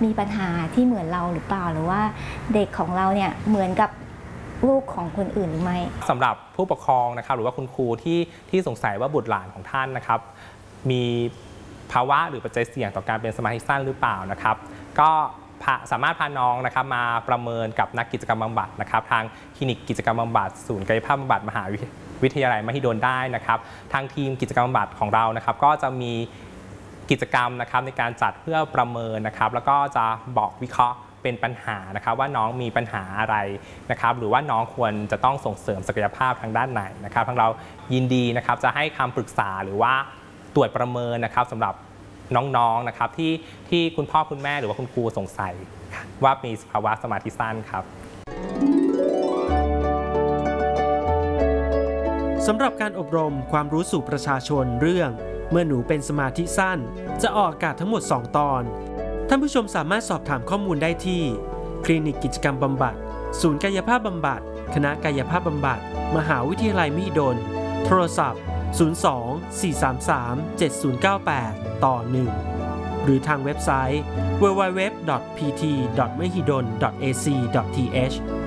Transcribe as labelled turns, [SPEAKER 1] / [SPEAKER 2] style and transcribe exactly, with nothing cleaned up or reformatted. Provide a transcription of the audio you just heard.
[SPEAKER 1] มีปัญหาที่เหมือนเราหรือเปล่าหรือว่าเด็กของเราเนี่ยเหมือนกับลูกของคนอื่นหรือไม่
[SPEAKER 2] สำหรับผู้ปกครองนะครับหรือว่าคุณครูที่ที่สงสัยว่าบุตรหลานของท่านนะครับมีภาวะหรือปัจจัยเสี่ยงต่อการเป็นสมาธิสั้นหรือเปล่านะครับก็สามารถพาน้องนะครับมาประเมินกับนักกิจกรรมบำบัดนะครับทางคลินิกกิจกรรมบำบัดศูนย์กายภาพบำบัดมหาวิทยาลัยมหิดลได้นะครับทางทีมกิจกรรมบำบัดของเรานะครับก็จะมีกิจกรรมนะครับในการจัดเพื่อประเมินนะครับแล้วก็จะบอกวิเคราะห์เป็นปัญหานะครับว่าน้องมีปัญหาอะไรนะครับหรือว่าน้องควรจะต้องส่งเสริมศักยภาพทางด้านไหนนะครับทางเรายินดีนะครับจะให้คำปรึกษาหรือว่าตรวจประเมินนะครับสำหรับน้องๆนะครับที่ที่คุณพ่อคุณแม่หรือว่าคุณครูสงสัยว่ามีภาวะสมาธิสั้นครับ
[SPEAKER 3] สำหรับการอบรมความรู้สู่ประชาชนเรื่องเมื่อหนูเป็นสมาธิสั้นจะออกอากาศทั้งหมดสองตอนท่านผู้ชมสามารถสอบถามข้อมูลได้ที่คลินิกกิจกรรมบำบัดศูนย์กายภาพบำบัดคณะกายภาพบำบัดมหาวิทยาลัยมหิดลโทรศัพท์ศูนย์ สอง สี่ สาม สาม เจ็ด ศูนย์ เก้า แปด ต่อ หนึ่งหรือทางเว็บไซต์ ดับเบิลยู ดับเบิลยู ดับเบิลยู ดอท พี ที ดอท มหิดล ดอท เอ ซี ดอท ที เอช